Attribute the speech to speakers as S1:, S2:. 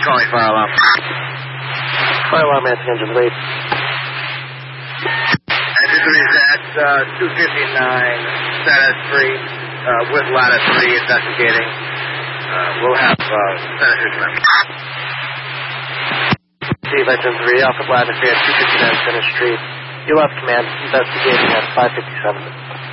S1: calling fire alarm.
S2: Fire alarm, answering engine, lead.
S1: Engine 3 is at 259 Center Street with ladder 3 investigating. We'll have Senator Smith.
S2: Steve, engine 3, Alpha ladder 3 at 259 Center Street. You left command, investigating at 557.